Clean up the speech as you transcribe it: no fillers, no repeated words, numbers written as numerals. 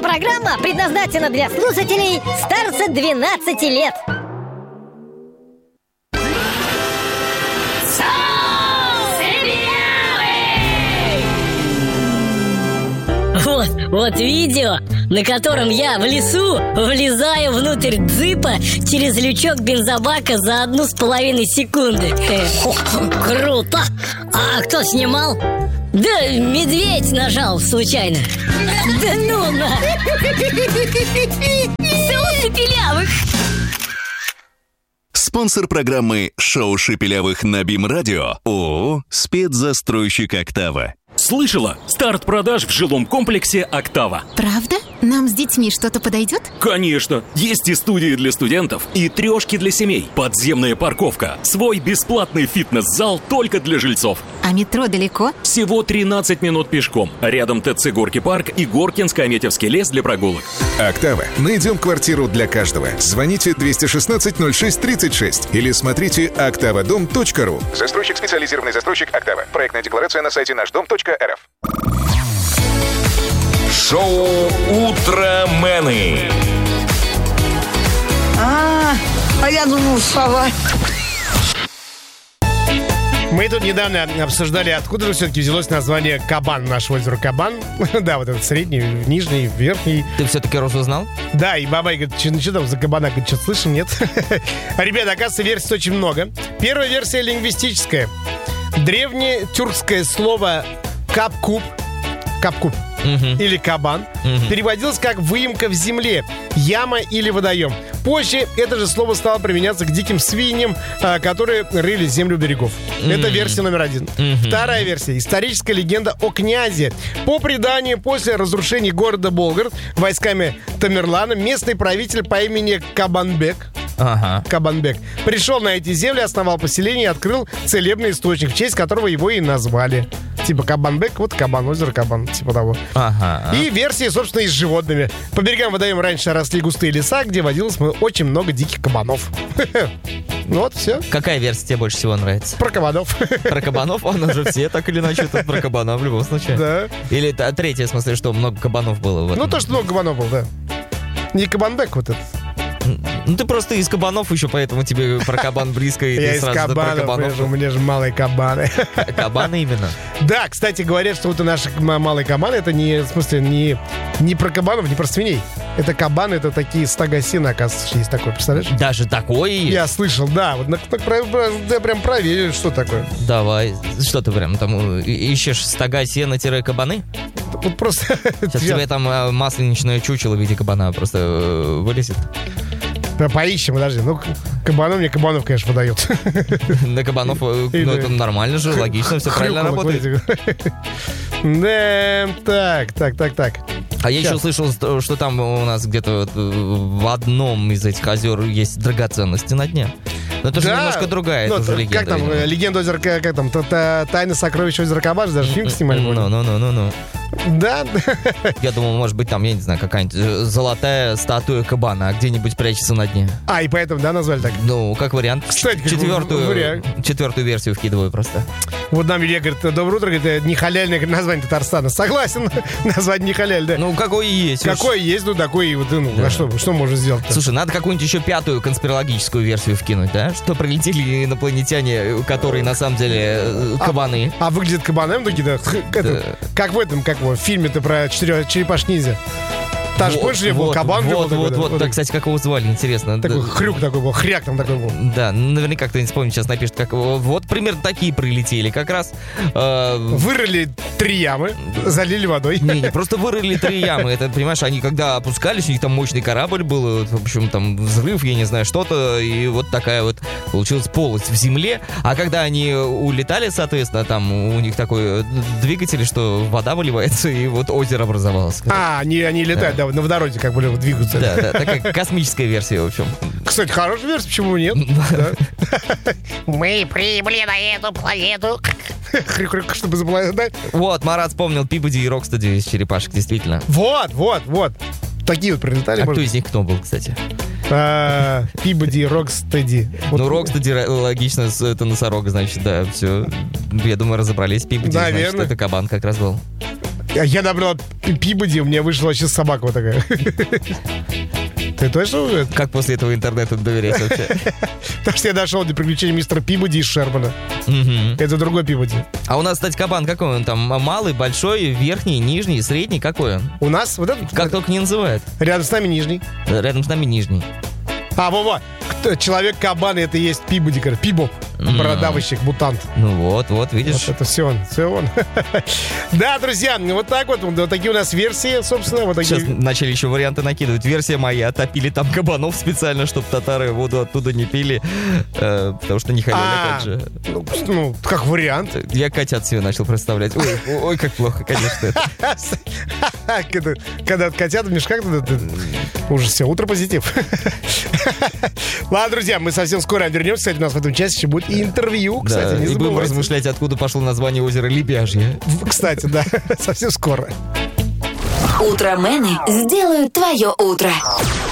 программа предназначена для слушателей старше 12 лет. Вот видео, на котором я в лесу влезаю внутрь джипа через лючок бензобака за 1,5 секунды. Круто! А кто снимал? Да медведь нажал случайно. Да ну на! Все у Шепелявых. Спонсор программы «Шоу Шепелявых» на БИМ-радио ООО «Спецзастройщик Октава». Слышала? Старт продаж в жилом комплексе «Октава». Правда? Нам с детьми что-то подойдет? Конечно! Есть и студии для студентов, и трешки для семей, подземная парковка, свой бесплатный фитнес-зал только для жильцов. А метро далеко? Всего 13 минут пешком. Рядом ТЦ «Горки парк» и Горкинско-Аметьевский лес для прогулок. «Октава». Найдем квартиру для каждого. Звоните 216-06-36 или смотрите oktavadom.ru. Застройщик, специализированный застройщик «Октава». Проектная декларация на сайте нашдом.рф. Шоу «Утромены». А я думал, сова. Мы тут недавно обсуждали, откуда же все-таки взялось название Кабан, наше озеро Кабан. Да, вот этот средний, нижний, верхний. Ты все-таки разузнал? Да, и бабай говорит, что там за кабана? Говорит, что слышим, нет? Ребята, оказывается, версий очень много. Первая версия лингвистическая. Древнетюркское слово «капкуб» или «кабан» переводилось как «выемка в земле», «яма» или «водоем». Позже это же слово стало применяться к диким свиньям, которые рыли землю берегов. Это версия номер 1. Вторая версия. Историческая легенда о князе. По преданию, после разрушения города Болград войсками Тамерлана местный правитель по имени Кабанбек пришел на эти земли, основал поселение и открыл целебный источник, в честь которого его и назвали. Типа Кабанбек, вот Кабан, озеро Кабан, типа того. И версии, собственно, и с животными. По берегам водоема раньше росли густые леса, где водилось очень много диких кабанов. Ну вот, все. Какая версия тебе больше всего нравится? Про кабанов. Про кабанов? Он уже все так или иначе тут про кабанов в любом случае. Да. Или третья, в смысле, что много кабанов было? Ну, то, что много кабанов было, да. Не Кабанбек вот этот. Ну, ты просто из кабанов еще, поэтому тебе про кабан близко, и ты сразу про кабанов. У меня же малые кабаны. Кабаны именно? Да, кстати, говорят, что вот и наши малые кабаны, это не, в смысле, не про кабанов, не про свиней. Это кабаны, это такие стога сена, оказывается, есть такое, представляешь? Даже такое есть? Я слышал, да. Вот я прям проверил, что такое. Давай, что ты прям там ищешь стога сена-кабаны? Вот просто... Сейчас тебе там масленичное чучело в виде кабана просто вылезет. Да, поищем, подожди. Ну, кабанов мне кабанов, конечно, выдает. На кабанов, ну, это нормально же, логично, все правильно работает. Да, так. А я еще слышал, что там у нас где-то в одном из этих озер есть драгоценности на дне. Но это же немножко другая, это уже легенда. Как там, легенда озера, как там, «Тайны сокровищ озера Кабан», даже фильм снимали. Ну. Да. Я думал, может быть, там, я не знаю, какая-нибудь золотая статуя кабана где-нибудь прячется на дне. И поэтому, да, назвали так? Ну, как вариант. Кстати, четвертую версию вкидываю просто. Вот нам Илья говорит, доброе утро, говорит, не халяльное название Татарстана. Согласен, название не халяль, да. Ну, какое есть. Какое есть, ну, такое и вот, ну, да. А что можно сделать-то? Слушай, надо какую-нибудь еще пятую конспирологическую версию вкинуть, да? Что прилетели инопланетяне, которые на самом деле кабаны. А выглядят кабанами такие, да? Как в этом, как в фильме-то про черепаш-ниндзя. Та же, помнишь, был кабан. Вот, кстати, как его звали, интересно. Такой хрюк такой был, хряк там такой был. Да, наверняка кто-нибудь вспомнит, сейчас напишет, как вот примерно такие прилетели, как раз. Вырыли 3 ямы, залили водой. Не, просто вырыли 3 ямы. Это, понимаешь, они когда опускались, у них там мощный корабль был, в общем, там взрыв, я не знаю, что-то, и вот такая вот получилась полость в земле. А когда они улетали, соответственно, там у них такой двигатель, что вода выливается, и вот озеро образовалось. Они летают, да, на водороде как бы двигаются. Да, такая космическая версия, в общем. Кстати, хорошая версия, почему нет? Мы прибыли на эту планету. Хрюк, чтобы заплатить. Вот, Марат вспомнил Пибоди и Рокстеди из черепашек, действительно. Вот. Такие вот прилетали. А кто из них кто был, кстати? Пибоди и Рокстеди. Ну, Рокстеди, логично, это носорог, значит, да, все. Я думаю, разобрались. Пибоди, значит, это кабан как раз был. Я набрал Пибоди, у меня вышла вообще собака вот такая. Ты точно уже? Как после этого интернету доверять вообще? Потому что я дошел до приключений мистера Пибоди из Шермана. Это другой Пибоди. А у нас, кстати, кабан какой он там? Малый, большой, верхний, нижний, средний? Какой он? У нас вот этот? Как только не называют. Рядом с нами нижний. Рядом с нами нижний. А, во-во, Человек-кабан, это и есть Пибоди, Пибоп, бородавочник, мутант. Ну вот, видишь. Вот это все он. Да, друзья, вот так вот такие у нас версии, собственно. Вот такие. Сейчас начали еще варианты накидывать. Версия моя, топили там кабанов специально, чтобы татары воду оттуда не пили, потому что не халяль, опять же. Ну, как вариант. Я котят себе начал представлять. Ой, как плохо, конечно. Когда котят в мешках, уже все, утро позитив. Ладно, друзья, мы совсем скоро вернемся. Кстати, у нас в этом часе еще будет интервью. Кстати, не забывайте. И будем размышлять, откуда пошло название озера Лебяжье. Кстати, да, совсем скоро. Утромены сделают твое утро.